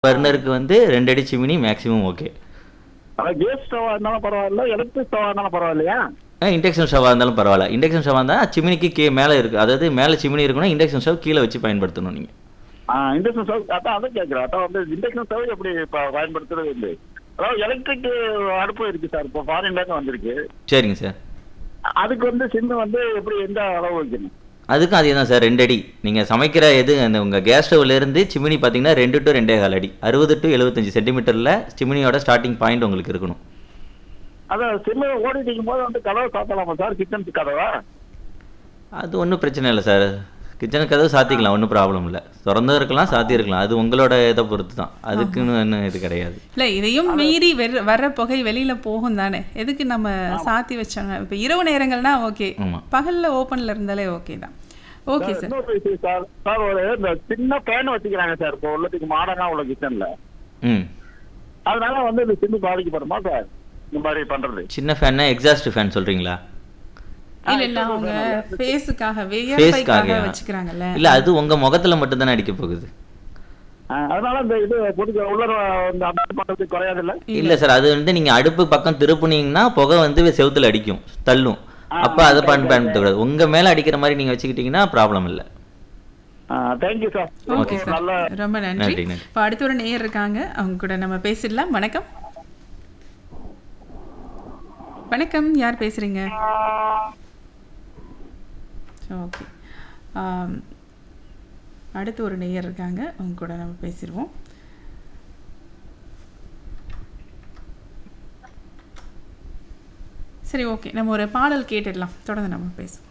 பர்னருக்கு வந்து 2 அடி chimney maximum okay. அதான் கேஸ் ஸ்டவ்வா இருந்தாலும் பரவாயில்ல, எலக்ட்ரிக் ஸ்டவ்வா இருந்தாலும் பரவாயில்லையா? இண்டக்ஷன் ஸ்டவ்வாக இருந்தாலும் பரவாயில்ல. இண்டக்ஷன் ஸ்டவ்வாக இருந்தால் சிமினிக்கு மேலே இருக்குது, அதாவது மேலே சிமினி இருக்கணும், இண்டக்ஷன் ஸ்டவ் கீழே வச்சு பயன்படுத்தணும் நீங்கள். இண்டக்ஷன் ஸ்டவ் அதான் கேட்குறேன். அதான் வந்து இண்டக்ஷன் ஸ்டவ் எப்படி இப்போ பயன்படுத்துறது இல்லை. அதாவது எலக்ட்ரிக் அடுப்பு இருக்கு சார், இப்போ ஃபாரின்லேருந்து வந்திருக்கு. சரிங்க சார். அதுக்கு வந்து சிம்மு வந்து எப்படி எந்த அளவு வைக்கணும்? அதுக்கும் அதே தான் சார், 2 அடி. நீங்கள் சமைக்கிற எது அந்த உங்கள் கேஸ் ஸ்டவ்லேருந்து சிமினி பார்த்தீங்கன்னா 2 to 2.25 அடி, 60 to 75 சென்டிமீட்டரில் சிமினியோட ஸ்டார்டிங் பாயிண்ட் உங்களுக்கு இருக்கணும். அதான் சிம்மு ஓடிட்டு இருக்கும்போது வந்து கதவை சாத்தலாமா சார், கிச்சன் கதவை? அது ஒன்றும் பிரச்சனை இல்லை சார், கிச்சன் கதவு சாத்திக்கலாம், ஒன்றும் ப்ராப்ளம் இல்லை. திறந்தும் இருக்கலாம், சாத்தி இருக்கலாம், அது உங்களோட இதை பொறுத்து தான், அதுக்குன்னு ஒன்றும் இது கிடையாது. இல்லை, இதையும் மீறி வர்ற புகை வெளியில போகும் தானே, எதுக்கு நம்ம சாத்தி வச்சாங்க. இப்போ இரவு நேரங்கள்னா ஓகே, பகல்ல ஓப்பன்ல இருந்தாலே ஓகே தான். Okay sir. இன்னொரு விஷயம் சார், சார் ஒரு இந்த சின்ன ஃபேன் வச்சுக்கிறாங்க சார் இப்போ உள்ளதுக்கு மாடர்னா உள்ள கிச்சன்ல. அதனால வந்து இந்த சிம்மு பாதிக்கப்படுமா சார் இந்த மாதிரி பண்றது? சின்ன ஃபேன்னா எக்ஸாஸ்ட் ஃபேன் சொல்றீங்களா? இல்ல இல்ல, அவங்க ஃபேஸுக்காக வேர்வைக்காக வச்சுக்கிறாங்கல்ல. இல்ல, அது உங்க முகத்துல மட்டும் தானே அடிக்க போகுது. அதனால இந்த இது பொடுக்க உள்ள இந்த அப்டேட் பண்றது குறையாது இல்ல? இல்ல சார், அது வந்து நீங்க அடுப்பு பக்கம் திருப்புனீங்கன்னா புகை வந்து செவுத்துல அடிக்கும், தள்ளும். அப்ப அதை பயன்படுத்தக்கூடாது. உங்க மேல அடிக்கிற மாதிரி நீங்க வச்சுக்கிட்டீங்கன்னா ப்ராப்ளம் இல்லை. Thank you sir. ஓகே சார், ரொம்ப நன்றி. இப்போ அடுத்த ஒரு நேயர் இருக்காங்க, அவங்க கூட நம்ம பேசிடலாம். வணக்கம். வணக்கம், யார் பேசுறீங்க? ஓகே, அடுத்து ஒரு நேயர் இருக்காங்க, அவங்க கூட நம்ம பேசிடுவோம். சரி, ஓகே, நம்ம ஒரு பாடல் கேட்டுடலாம், தொடர்ந்து நம்ம பேசுவோம்.